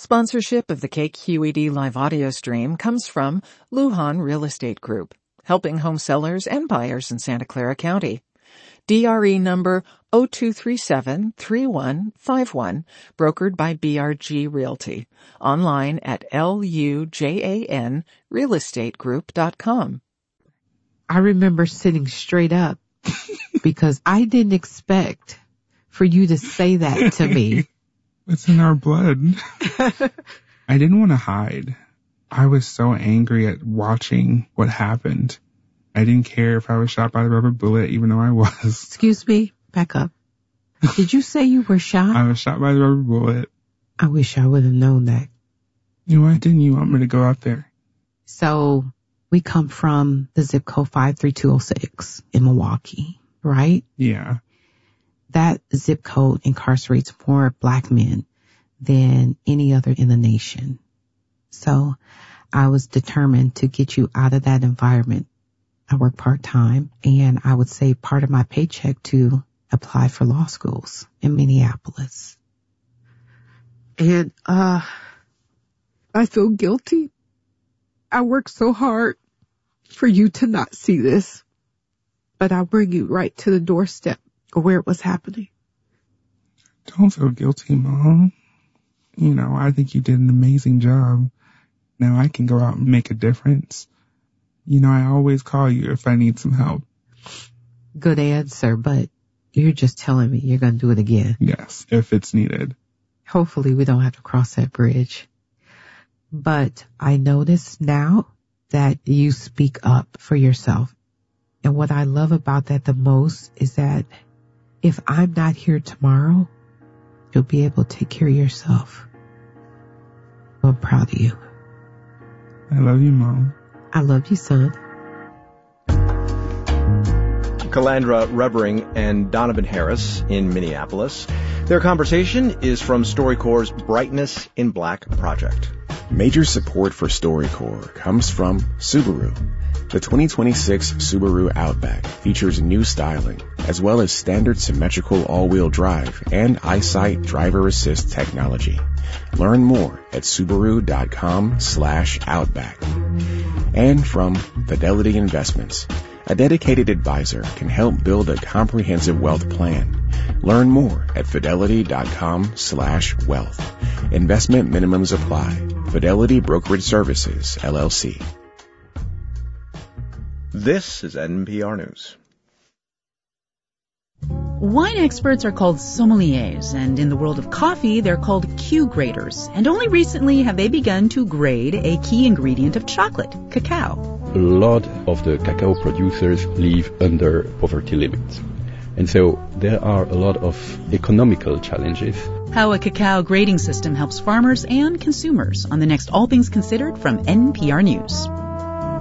Sponsorship of the KQED live audio stream comes from Lujan Real Estate Group, helping home sellers and buyers in Santa Clara County. DRE number 0237-3151, brokered by BRG Realty. Online at lujanrealestategroup.com. I remember sitting straight up because I didn't expect for you to say that to me. It's in our blood. I didn't want to hide. I was so angry at watching what happened. I didn't care if I was shot by the rubber bullet, even though I was. Excuse me, back up. Did you say you were shot? I was shot by the rubber bullet. I wish I would have known that. You know, why didn't you want me to go out there? So we come from the zip code 53206 in Milwaukee, right? Yeah. That zip code incarcerates more black men than any other in the nation. So I was determined to get you out of that environment. I work part-time, and I would save part of my paycheck to apply for law schools in Minneapolis. And I feel guilty. I worked so hard for you to not see this, but I'll bring you right to the doorstep of where it was happening. Don't feel guilty, Mom. You know, I think you did an amazing job. Now I can go out and make a difference. You know, I always call you if I need some help. Good answer, but you're just telling me you're going to do it again. Yes, if it's needed. Hopefully we don't have to cross that bridge. But I notice now that you speak up for yourself. And what I love about that the most is that if I'm not here tomorrow, you'll be able to take care of yourself. I'm proud of you. I love you, Mom. I love you, son. Calandra Rubbering and Donovan Harris in Minneapolis. Their conversation is from StoryCorps' Brightness in Black project. Major support for StoryCorps comes from Subaru. The 2026 Subaru Outback features new styling, as well as standard symmetrical all-wheel drive and EyeSight driver assist technology. Learn more at Subaru.com/Outback. And from Fidelity Investments. A dedicated advisor can help build a comprehensive wealth plan. Learn more at Fidelity.com/wealth. Investment minimums apply. Fidelity Brokerage Services, LLC. This is NPR News. Wine experts are called sommeliers, and in the world of coffee, they're called Q graders. And only recently have they begun to grade a key ingredient of chocolate, cacao. A lot of the cacao producers live under poverty limits. And so there are a lot of economical challenges. How a cacao grading system helps farmers and consumers on the next All Things Considered from NPR News.